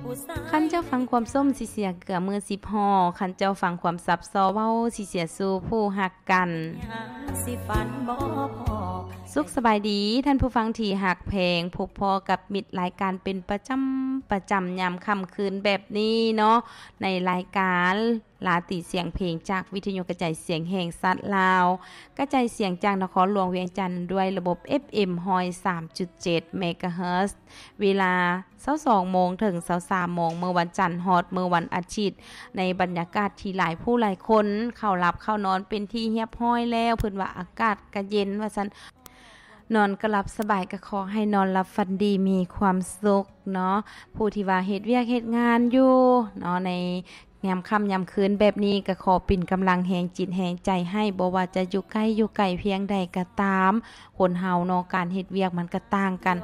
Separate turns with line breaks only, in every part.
คันเจ้าฟังความส้มสิเสียเกือมือ10ห่อคันเจ้าฟังความซับซ้อเว้าสิเสียสู่ผู้ฮักกันสุขสบายดีท่านผู้ฟังที่ฮักเพลงพบพอกับมิตรรายการเป็นประจำยามค่ำคืนแบบนี้เนาะในรายการลาติเสียงเพลงจากวิทยุกระจายเสียงแห่งสัตว์ลาวกระจายเสียงจากนครหลวงเวียงจันทน์ด้วยระบบ FM 103.7 เมกะเฮิรตซ์เวลา 22:00 นถึง 23:00 นเมื่อวันจันทร์ฮอดเมื่อวันอาทิตย์ในบรรยากาศที่หลายผู้หลายคนเข้าหลับเข้านอนเป็นที่เรียบร้อยแล้วเพิ่นว่าอากาศก็เย็นว่าซั่นนอนก็หลับสบายก็ขอให้นอนหลับฝันดีมีความสุขเนาะผู้ที่ว่าเฮ็ดเวียกเฮ็ดงานอยู่เนาะในยามค่ำยามคืนแบบนี้ก็ขอเป็นกำลังแห่งจิตแห่งใจให้บ่ว่าจะอยู่ใกล้อยู่ไกลเพียงใดก็ตามคนเฮาเนาะการเฮ็ดเวียกมันก็ต่างกัน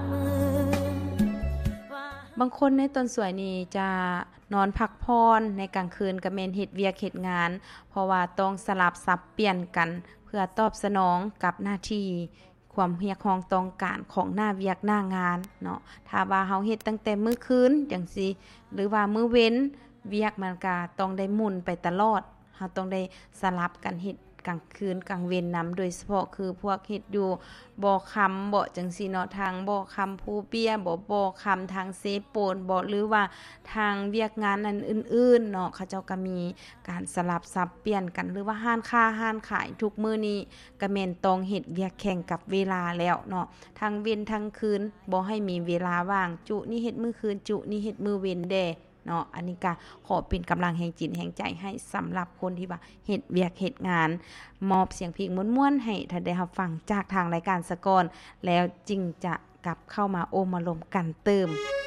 บางคนในต้นสวยนี่จะนอนพักพรในกลางคืนก็แม่นเฮ็ดเวียกเฮ็ดงานเพราะว่าต้องสลับสับเปลี่ยนกันเพื่อตอบสนองกับหน้าที่ความเรียกร้องต้องการของหน้าเวียกหน้างานเนาะถ้าว่าเฮาเฮ็ดตั้งแต่มื้อคืนจังซี่หรือว่ามื้อเว้นเวียกมันก็ต้องได้หมุนไปตลอดเฮาต้องได้สลับกันเฮ็ดกลางคืนกลางเว้นนำโดยเฉพาะคือพวกเฮ็ดอยู่บ่อคำบ่จังซี่เนาะทางบ่อคำภูเปียบ่คำทางเซโปนบ่หรือว่าทางเวียกงานอันอื่นๆเนาะเขาเจ้าก็มีการสลับสับเปลี่ยนกันหรือว่าห้านค้าห้านขายทุกมื้อนี้ก็แม่นต้องเฮ็ดเวียกแข่งกับเวลาแล้วเนาะทั้งเว้นทั้งคืนบ่ให้มีเวลาว่างจุนี่เฮ็ดมื้อคืนจุนี่เฮ็ดมื้อเว้นเด้เนาะอันนี้ก็ขอเป็นกำลังแห่งจิตแห่งใจให้สำหรับคนที่ว่าเฮ็ดเวียกเฮ็ดงานมอบเสียงเพลงม่วนๆให้ท่านได้รับฟังจากทางรายการสะก่อนแล้วจึงจะกลับเข้ามาโอมาลมกันเติม